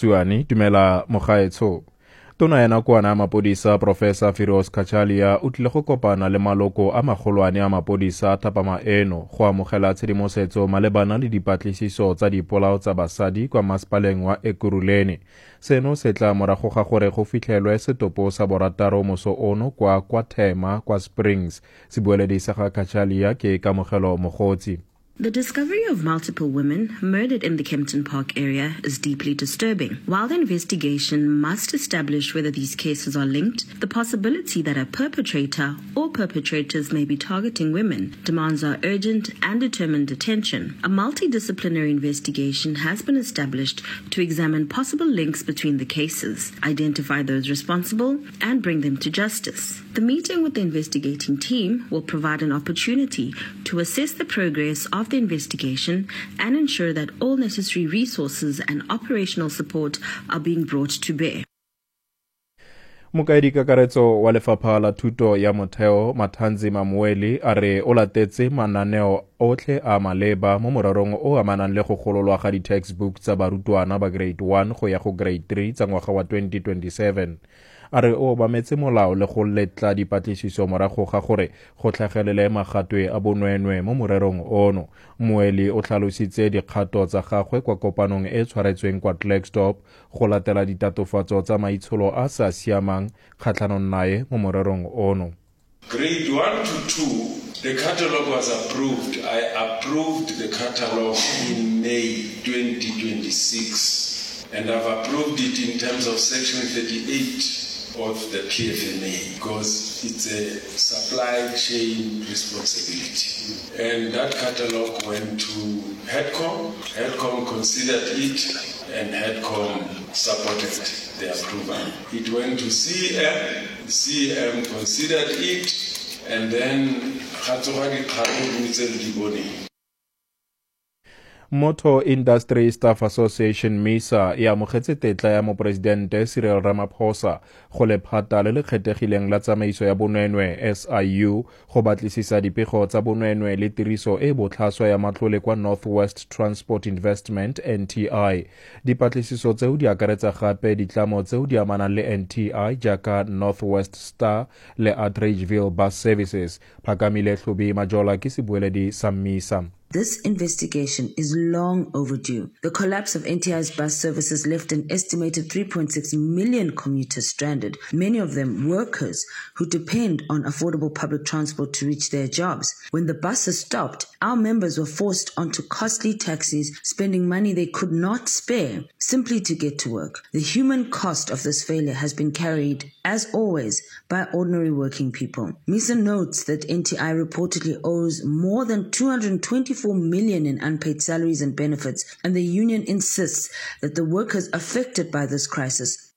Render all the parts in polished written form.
Tsuani dumela mogaetsho. Tona ya nakwana ya mapodisa Professor Firoz Kachalia o tlile go kopana le maloko a magolwane a mapodisa thapama eno go amogela tshedimosetso malebana le dipatlisiso tsa dipolao tsa basadi kwa masepaleng wa Ekurhuleni. Seno se tla morago ga gore go fitlhelwe setopo sa borataro moso ono kwa Thema kwa Springs. Sebueledi sa ga Kachalia ke Kamogelo Mogotsi. The discovery of multiple women murdered in the Kempton Park area is deeply disturbing. While the investigation must establish whether these cases are linked, the possibility that a perpetrator or perpetrators may be targeting women demands our urgent and determined attention. A multidisciplinary investigation has been established to examine possible links between the cases, identify those responsible, and bring them to justice. The meeting with the investigating team will provide an opportunity to assess the progress of the investigation and ensure that all necessary resources and operational support are being brought to bear. Mokaedi kakaretso wa lefapha la thuto ya motheo Mathanzi Mamueli a re o latetse mananeo otlhe a maleba mo morarong o amanang le go gololwa ga di-textbook tsa barutwana ba grade 1 go ya go grade 3 tsa ngwaga wa 2027. A re o obametse molao le go letla dipatlisiso morago ga gore go tlhagelele magatwe a bonwenwe mo morerong ono. Moeli o tlhalositse dikgato tsa gagwe kwa kopanong e tshwaretsweng kwa Klerksdorp go latela ditatofatso tsa maitsholo a sa siamang kgatlhanong naye mo morerong ono. Grade 1 to 2, the catalogue was approved. I approved the catalogue in May 2026, and I've approved it in terms of Section 38 of the PFMA because it's a supply chain responsibility. And that catalogue went to HEDCOM. HEDCOM considered it and HEDCOM supported the approval. It went to CEM. CEM considered it and then Motor Industry Staff Association MISA e amogetse tetla ya mopresidente Cyril Ramaphosa go lephata le le kgethegileng la tsamaiso ya bonwenwe SIU go batlisisa dipego tsa bonwenwe le tiriso e botlhaswa ya matlole kwa Northwest Transport Investment NTI. Dipatlisiso tseo di akaretsa gape ditlamo tseo di amanang le NTI jaaka Northwest Star le Atteridgeville Bus Services. Phakamile Hlubi Majola ke sebueledi sa MISA. This investigation is long overdue. The collapse of NTI's bus services left an estimated 3.6 million commuters stranded, many of them workers who depend on affordable public transport to reach their jobs. When the buses stopped, our members were forced onto costly taxis, spending money they could not spare simply to get to work. The human cost of this failure has been carried, as always, by ordinary working people. MISA notes that NTI reportedly owes more than 224 million in unpaid salaries and benefits, and the union insists that the workers affected by this crisis.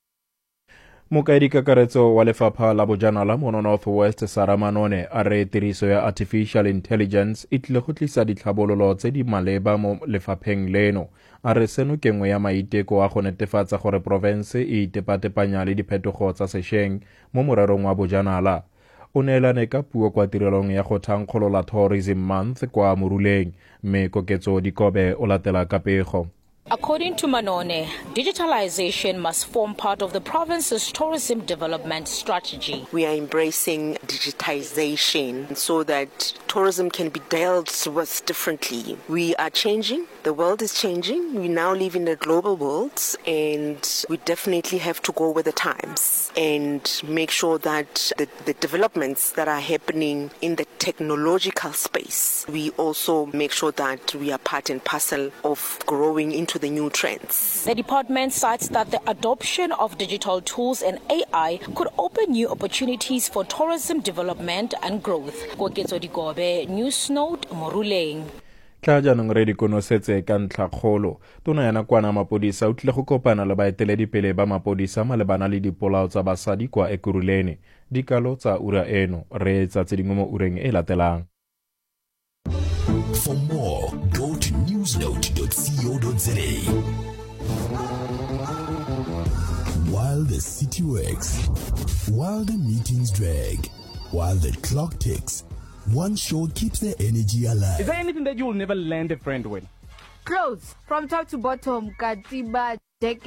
Mokaedi kakaretso wa lefapha la bojanala mo Northwest Sara Manone a re tiriso ya artificial intelligence e tlile go tlisa ditlhabololo tse di maleba mo lefapheng leno. A re seno ke nngwe ya maiteko a go netefatsa gore province e itepatepanya le diphetogo tsa sešweng mo morerong wa bojanala. O neelane ka puo kwa tirelong ya go thankgolola Tourism Month kwa Moruleng, mme Koketso Dikobe o latela ka pego. According to Manone, digitalization must form part of the province's tourism development strategy. We are embracing digitization so that tourism can be dealt with differently. We are changing. The world is changing. We now live in a global world, and we definitely have to go with the times and make sure that the developments that are happening in the technological space, we also make sure that we are part and parcel of growing into the new trends. The department cites that the adoption of digital tools and AI could open new opportunities for tourism development and growth. Koketso Dikobe, News Note, Moruleng. Tla jaanong re di konosetse ka ntlhakgolo. Tona ya nakwana mapodisa o tlile go kopana le baeteledipele ba mapodisa malebana le dipolao tsa basadi kwa Ekurhuleni. Dikalo tsa ura eno re tsa tse dingwe mo ureng e latelang. For more, go to newsnote.co.za. While the city works, while the meetings drag, while the clock ticks, one show keeps the energy alive. Is there anything that you will never land a friend with? Clothes, from top to bottom, katiba, jacket.